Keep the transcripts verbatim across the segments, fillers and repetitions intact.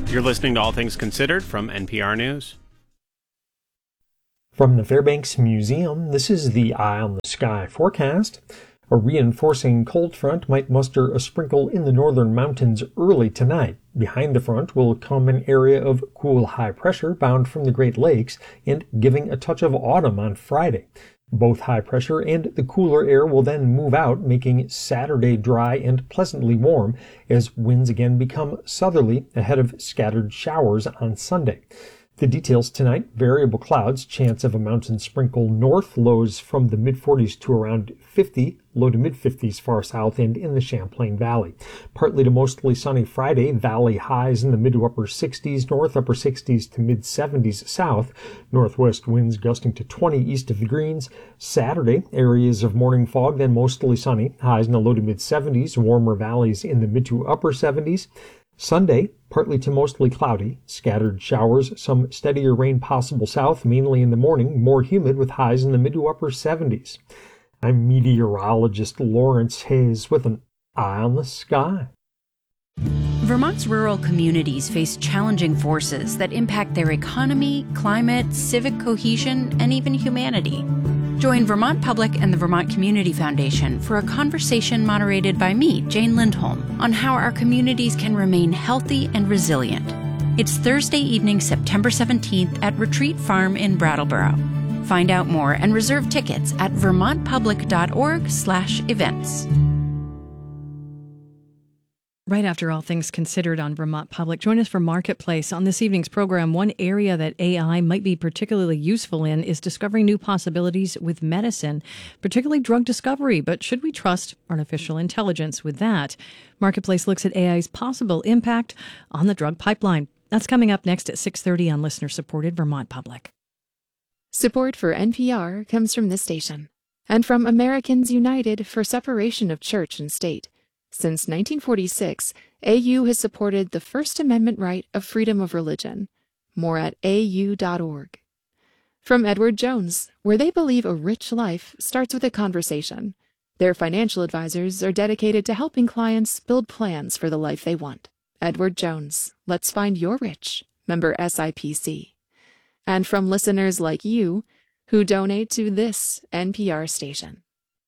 You're listening to All Things Considered from N P R News. From the Fairbanks Museum, this is the Eye on the Sky forecast. A reinforcing cold front might muster a sprinkle in the northern mountains early tonight. Behind the front will come an area of cool high pressure bound from the Great Lakes and giving a touch of autumn on Friday. Both high pressure and the cooler air will then move out, making Saturday dry and pleasantly warm as winds again become southerly ahead of scattered showers on Sunday. The details tonight: variable clouds, chance of a mountain sprinkle north, lows from the mid forties to around fifty, low to mid fifties far south and in the Champlain Valley. Partly to mostly sunny Friday, valley highs in the mid to upper sixties north, upper sixties to mid seventies south, northwest winds gusting to twenty east of the Greens. Saturday, areas of morning fog, then mostly sunny, highs in the low to mid seventies, warmer valleys in the mid to upper seventies. Sunday, partly to mostly cloudy, scattered showers, some steadier rain possible south, mainly in the morning, more humid with highs in the mid to upper seventies. I'm meteorologist Lawrence Hayes with an Eye on the Sky. Vermont's rural communities face challenging forces that impact their economy, climate, civic cohesion, and even humanity. Join Vermont Public and the Vermont Community Foundation for a conversation moderated by me, Jane Lindholm, on how our communities can remain healthy and resilient. It's Thursday evening, September seventeenth at Retreat Farm in Brattleboro. Find out more and reserve tickets at vermontpublic.org slash events. Right after All Things Considered on Vermont Public, join us for Marketplace. On this evening's program, one area that A I might be particularly useful in is discovering new possibilities with medicine, particularly drug discovery. But should we trust artificial intelligence with that? Marketplace looks at A I's possible impact on the drug pipeline. That's coming up next at six thirty on listener-supported Vermont Public. Support for N P R comes from this station and from Americans United for Separation of Church and State. Since nineteen forty-six, A U has supported the First Amendment right of freedom of religion. More at A U dot org. From Edward Jones, where they believe a rich life starts with a conversation. Their financial advisors are dedicated to helping clients build plans for the life they want. Edward Jones, let's find your rich. Member S I P C. And from listeners like you, who donate to this N P R station.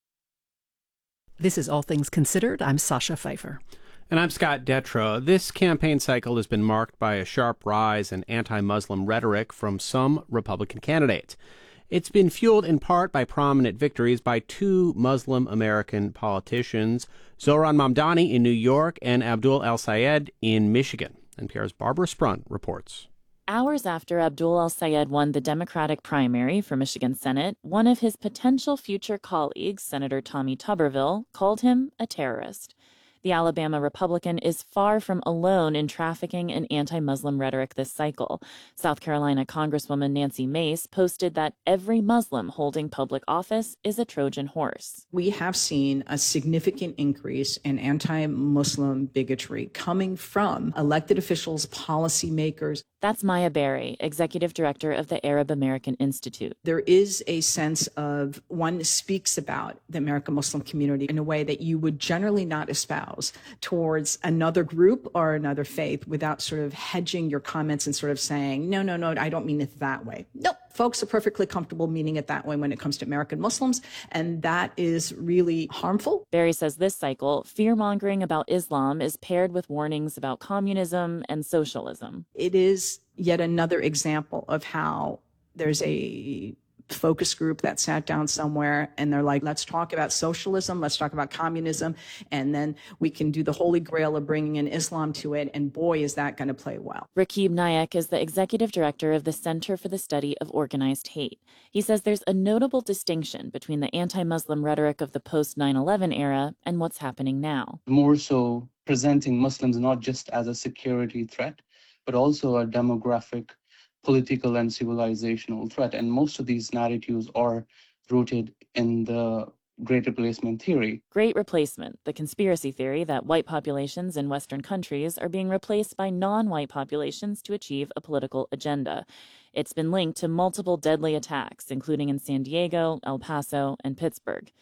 This is All Things Considered. I'm Sasha Pfeiffer. And I'm Scott Detrow. This campaign cycle has been marked by a sharp rise in anti-Muslim rhetoric from some Republican candidates. It's been fueled in part by prominent victories by two Muslim American politicians, Zohran Mamdani in New York and Abdul El-Sayed in Michigan. N P R's Barbara Sprunt reports. Hours after Abdul El-Sayed won the Democratic primary for Michigan Senate, one of his potential future colleagues, Senator Tommy Tuberville, called him a terrorist. The Alabama Republican is far from alone in trafficking and anti-Muslim rhetoric this cycle. South Carolina Congresswoman Nancy Mace posted that every Muslim holding public office is a Trojan horse. We have seen a significant increase in anti-Muslim bigotry coming from elected officials, policymakers. That's Maya Berry, executive director of the Arab American Institute. There is a sense of one speaks about the American Muslim community in a way that you would generally not espouse towards another group or another faith without sort of hedging your comments and sort of saying, no, no, no, I don't mean it that way. Nope, folks are perfectly comfortable meaning it that way when it comes to American Muslims, and that is really harmful. Berry says this cycle, fear-mongering about Islam is paired with warnings about communism and socialism. It is yet another example of how there's a focus group that sat down somewhere and they're like, let's talk about socialism, let's talk about communism, and then we can do the holy grail of bringing in Islam to it, and boy, is that going to play well. Rakib Nayak is the executive director of the Center for the Study of Organized Hate. He says there's a notable distinction between the anti-Muslim rhetoric of the post nine eleven era and what's happening now. More so presenting Muslims not just as a security threat, but also a demographic, political, and civilizational threat. And most of these narratives are rooted in the Great Replacement theory. Great Replacement, the conspiracy theory that white populations in Western countries are being replaced by non-white populations to achieve a political agenda. It's been linked to multiple deadly attacks, including in San Diego, El Paso, and Pittsburgh.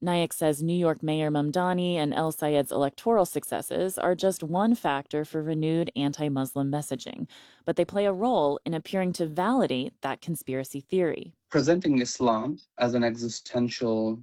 Nayak says New York Mayor Mamdani and El Sayed's electoral successes are just one factor for renewed anti-Muslim messaging, but they play a role in appearing to validate that conspiracy theory. Presenting Islam as an existential